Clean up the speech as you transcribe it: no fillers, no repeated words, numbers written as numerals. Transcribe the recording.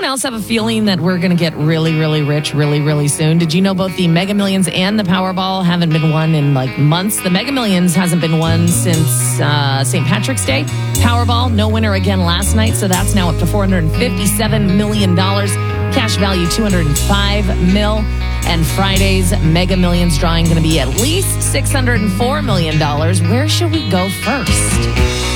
else have a feeling that we're going to get really, really rich really, really soon? Did you know both the Mega Millions and the Powerball haven't been won in like months? The Mega Millions hasn't been won since St. Patrick's Day. Powerball, no winner again last night, so that's now up to $457 million. Cash value $205 million. And Friday's Mega Millions drawing going to be at least $604 million. Where should we go first?